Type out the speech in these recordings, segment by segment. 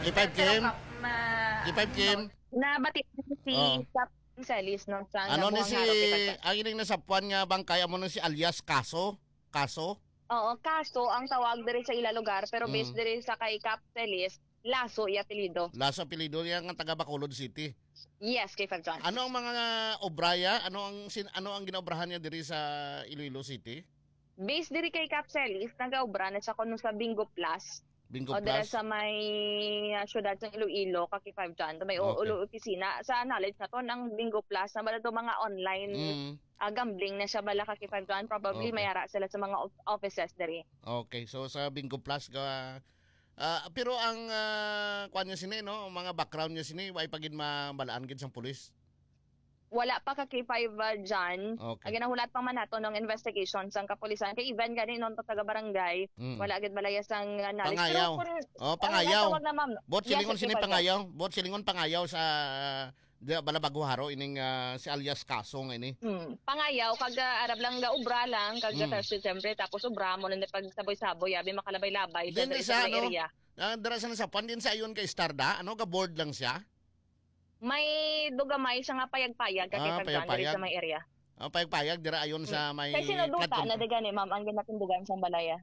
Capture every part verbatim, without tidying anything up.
K five Kim? Ma, K five Kim? nabati si Oh. Cap Celis no sa Ano ni nabuang si, haro kay Pagka. ang ining nasapuan nga bangkay mo na si alias Kaso? Kaso? Oo, kaso ang tawag diri sa ila lugar pero based Mm. diri sa kay Cap Celis, Laso i apelyido. Laso apelido niya nga taga Bacolod City. Yes, kay Five John. Ano ang mga obraya? Ano ang sin, ano ang ginaobrahan niya diri sa Iloilo City? Based diri kay Cap Celis, nagaobra na sa kuno sa Bingo Plus. Bingo O dira Plus. sa may uh, syudad sa Iloilo, kaki Five John, may Okay. ulo opisina. Sa knowledge na to ng Bingo Plus na bala to mga online Mm. uh, gambling na siya bala kaki Five John, probably Okay. mayara sila sa mga of- offices diri. Okay, so sa Bingo Plus ka ah, pero ang uh, kwan niya sini no, ang mga background niya sini way pagid mabalaan gid sang pulis. Wala pa ka K five uh, dyan. Okay. Again, nahulat pa man nato ng investigation sa kapulisan. Kay even gani non taga barangay, Mm. wala agad balaya sang uh, knowledge. Pangayaw. Pero kung, Oh, pangayaw. Ano, na, ma'am. Bot Yes, silingon sir, sini K five pangayaw. Bot silingon pangayaw sa uh, bala baguharo ining ah, si alias Kaso nga ini. Hmm. Pangayaw, kag uh, arab lang ga ubra lang, kag Mm. mm. September, tapos ubra mo na pag saboy-saboy, abi makalabay-labay sa Din sa sa ano, area. uh, dara sa nasapan din sa ayon kay Starda, ano ga board lang siya. May dugamay siya nga payag-payag kag Ah, Five John diri payag-payag. sa may area. Uh, payag-payag dira ayon sa may Kay sinuduta flood na control. daga ni ma'am ang ginatindugan sa balaya.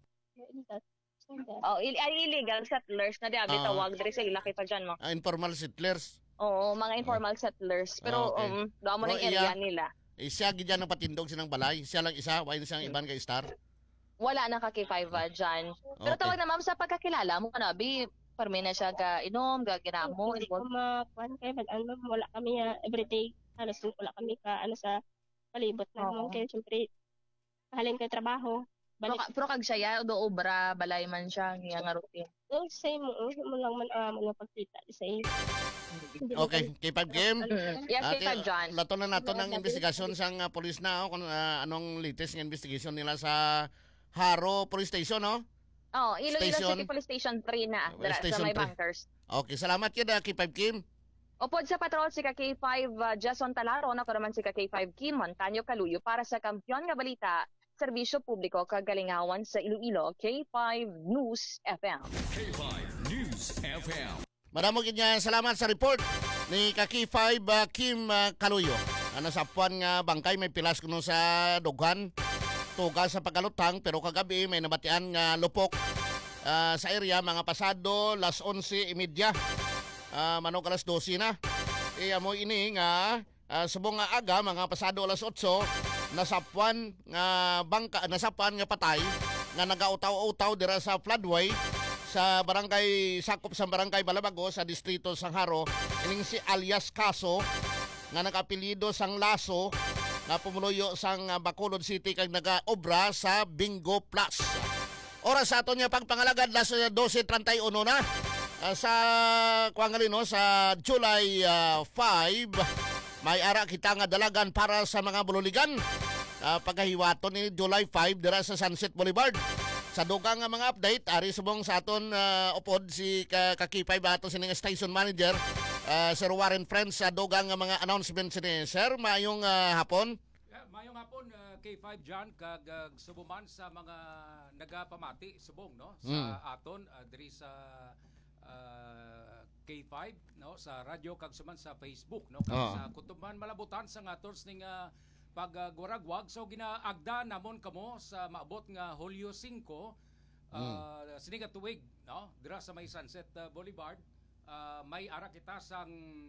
Oh, il- ay, illegal settlers na di abi Ah. tawag diri sa ila kay Five John mo. Ah, informal settlers. Oo, mga informal settlers. Pero Ah, okay. um, doon mo Pero ng area iya- nila. Eh, siya gid yan ang patindog sinang balay. Siya lang isa, why siyang iban kay Star. Wala na ka kay Five uh, dyan. Pero Okay. tawag na ma'am sa pagkakilala mo na, bi, parmi na siya ga inom, ga ginamo. Hindi ko makuhan kayo. Pag ano, wala kami uh, everyday. Halos wala kami ka ano sa palibot na Oo. mo. Kaya siyempre, halin kayo trabaho. Pero, Balik. ka- pero kag siya ya, do obra, balay man siya, nga nga routine. Oh, same mo. Oh, mo lang man uh, mga pagkita. Same. Okay, K five game. Mm. Yes, kay Five John. Lato na nato ng investigasyon sang uh, police na oh, kung uh, anong latest ng investigation nila sa Haro Police Station, no? Oh, Iloilo Station. City Police Station three na, Uh, dara, sa Station may three. bunkers. Okay, salamat kid uh, K five Kim. Upod sa patrol si ka K five uh, Jason Talaro, na naman si ka K five Kim Montaño Caluyo para sa Kampiyon nga Balita, Serbisyo Publiko Kagalingawan sa Iloilo, K five News F M. K five News F M. Maramo gid niya salamat sa report ni ka K five uh, Kim uh, Kaluyo. Ano sa puan nga bangkay may pilas kuno sa dughan. Tuga sa pagkalutang pero kagabi may nabatian nga lupok ah, sa area mga pasado las onse y media. Ah, manok alas dose na. E amo ini nga ah, subong nga aga mga pasado alas otso nasapuan nga bangka nasapuan nga patay nga nagautaw-utaw dira sa floodway sa barangay sakop sa barangay Balabago sa distrito Sangharo ining si alias Kaso nga nag-apelyido sang Laso na pumuloyo sang uh, Bacolod City kag nagaobra sa Bingo Plus. Oras sa aton nga pagpangalagad las dose treinta y uno na uh, sa kuangalino sa July uh, five may ara kita nga dalagan para sa mga bululigan. Uh, pagkahiwaton ni July five dira sa Sunset Boulevard. Sa dugang nga mga update, ari subong sa aton uh, upod si ka kakipay ba aton sining station manager uh, Sir Warren Friends sa dugang nga mga announcements ni Sir mayong uh, hapon. Yeah, mayong hapon uh, K five John kag uh, subuman sa mga nagapamati subong no sa Mm. aton uh, diri sa uh, K five no sa radyo kag suman sa Facebook no kag Oo. sa kutuban malabutan sa aton ning uh, pagguragwag so ginaagda namon kamo sa maabot nga Hulyo five uh, sining nga tuig no dira sa may Sunset uh, Boulevard uh, may ara kita sang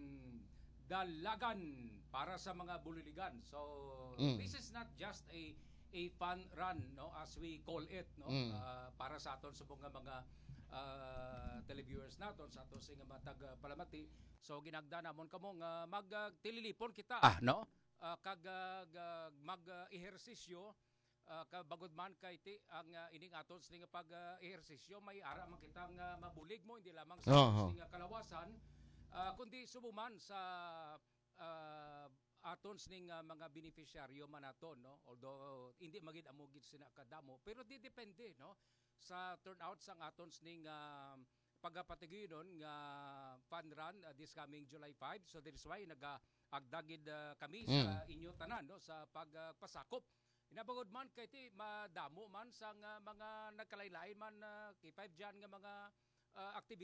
dalagan para sa mga buliligan. So Mm. this is not just a a fun run no as we call it no Mm. uh, para sa aton subong nga mga uh, televiewers naton sa aton sing mga taga Palamati. So ginagda namon kamo nga magtililipon kita ah no uh, kag uh, mag-ehersisyo uh, kabagod man kay ti ang uh, ining aton sing pag-ehersisyo may ara man kitang uh, mabulig mo hindi lamang sa Oo. sing kalawasan uh, kundi subuman sa uh, aton ning uh, mga beneficiaryo man naton no although hindi magid amogid sina kadamo pero di depende no sa turnout sang aton ning uh, pagapatiginon nga fun run uh, this coming July five so that is why naga-agdagid uh, kami sa inyo tanan no sa pagpasakop inabagod man kay ti madamo man sang uh, mga nagkalain-lain man uh, K five dyan nga mga uh, activity